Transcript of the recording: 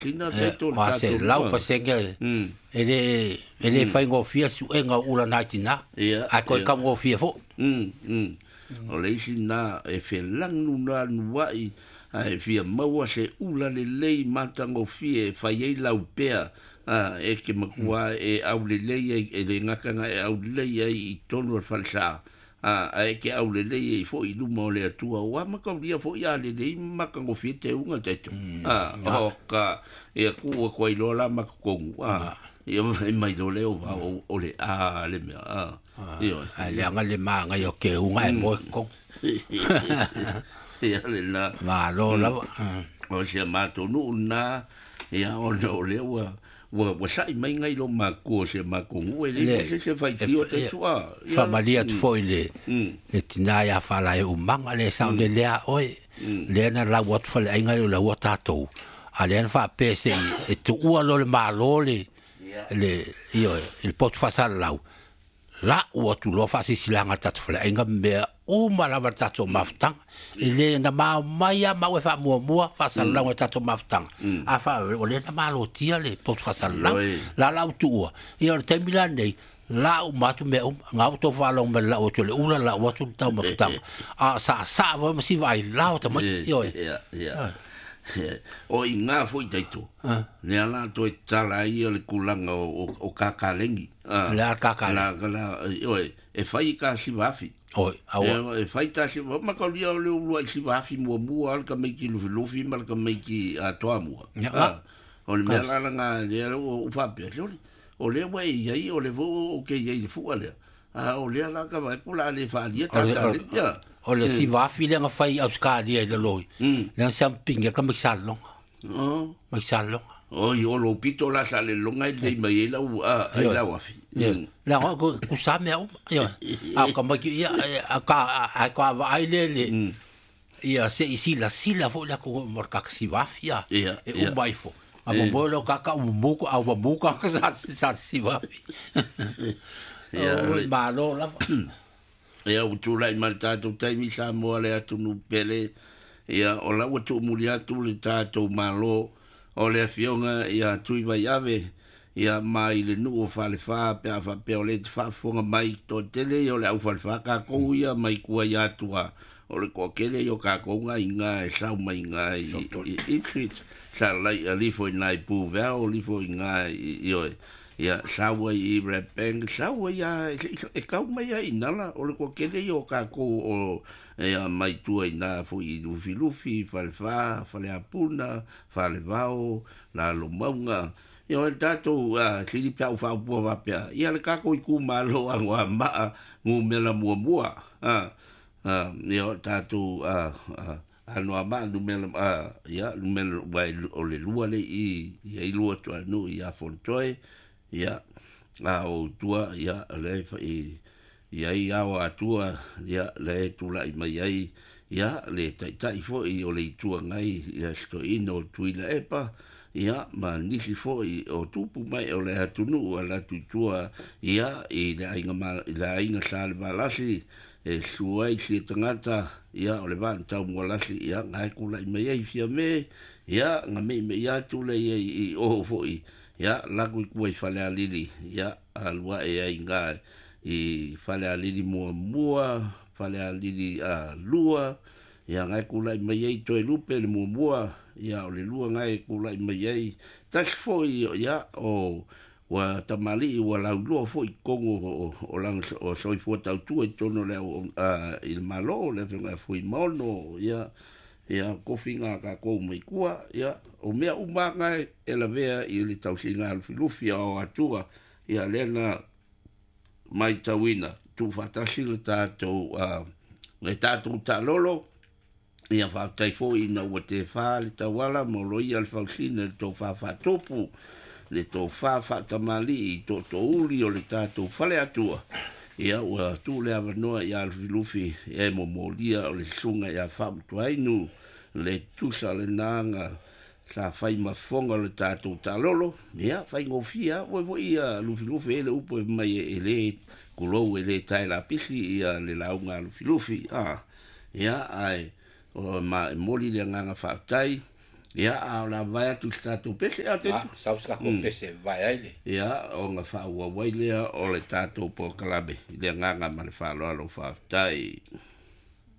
Tina teto wa se lau pa senga ele fai ngofia su enga ula natina a ko ka ngofia fo o le sina e fe langu na nuai ai fia maua se ula le lei mata ngofia fai ei lau pea e ke makua e au le lei e le ngakanga e au le lei i tonu al falsa ai ke au le lei fo i luma o le atua wa maka lia fo ia le lei maka ngofia te unga teto o ka e ku ko i lola maka kongu e mai do le o le le mea io le anga le manga yo ke unga e mo ko ia le na ma lo la o se mato nu na ia o le wa sai mai ngai lo ma ko se ma ko le se fai tio te tua fa malia tu foi le tina ya fa la u manga le sa le le oi le na la wat fa le ngai la wat tato ale fa pese e tu u lo le ma lo le io il pot fa sal la o tu lo fa si silanga tato fa le ngai me o mala tato maftang le na ma maya ma we fa mo fa sal la tato maftang a fa o le na ma lo tia le pot fa sal la tu io te milane la o matu me nga to fa lo me la o to le ula la o tu ta maftang a sa va si vai la o ta io o inga foi taito le ala to tala i le kulanga o kakalengi la kakala io e fai ka si vafi oi e fai ta si ma ka lia le lu si vafi mo al ka me ki lu fi mal ka me ki a to amu o le mela nga le o fa pe o le wa i o le vo o ke i fu ale o le ala ka va kula le fa dia ta ya o le si va file nga fai au skadia le loi le samping ka me salon me salon o yo lo pito la sale longa le mai la la wa fi la ko sa me yo a ka ma ki a ka va le ia se isi la vo la ko morka si va fia e un baifo a bolo ka un buco a buco ka sa si va o malo la ia o tu lai mal tatou taimi sa moa le atu nu pele ia o la o tu mulia tu le tatou malo o le fionga ia tui vai ave ia mai le nu o fale fa pe a fa pe o le fa fonga mai to tele o le au fale fa ka ko ia mai kua ia tua o le ko kele yo ka ko nga inga e sa mai nga i fit sa lai ali fo nai pu ve o li fo nga io ia sawa i repeng sawa ia e kau mai ai nala o le ko kele yo ka ko o ia mai tua ina fo i lufi fale fa fale apuna fale vao la lo maunga ia o tato sili pia fa pu va pia ia le ka ko i ku malo angwa ma ngu mela mua ia o tato anu ama nu mela ia nu mela vai o le lua le i lua to no ia fontoe ia o tua ia le ia o atua ia le tula i mai ai ia le tai fo i o le tua ngai ia sto ino tuila epa ia ma nisi fo i o tupu mai o le atunu ala tutua ia i le ainga sale balasi e suai si tangata ia o le van tau molasi ia ngai kula i mai ai fia me ia ngame me ia tula i o fo i ia lagu ku i fale alili ia alwa e ai ngai i fale alili mua fale alili lua ia ngai kula i mai ai toi lupe le mua ia o le lua ngai kula i mai ai tas fo ia o wa tamali wa la lo fo i kongo o lang o soi fo tau tu e tono le il malo le fo i mono ia ko finga ka ko mai kua ia o mea umanga e la vea i le tau singa al filufia o atua ia lena mai tawina tu fatasi le tatou ta lolo ia fa tai fo i na o te fa le tawala mo lo ia al fausina le to fa topu le to fa tamali to uli o le tatou fale atua ia ua tu le avanoa ia al filufi e mo molia o le sunga ia fa tuainu le tusa le nanga sa fai mafonga le tatou talolo ia fai ngofia wo ia lufi ele upo mai ele kulo ele tai la pisi ia le launga lufi ia ai o ma moli le nganga fa tai Ia, a la vai atu tātou pese a te. Sau ska ko pese vai ai le. Ia, o ngā wha ua wailea o le tātou po kalabe. Le nganga ma le wha loa lo wha tai.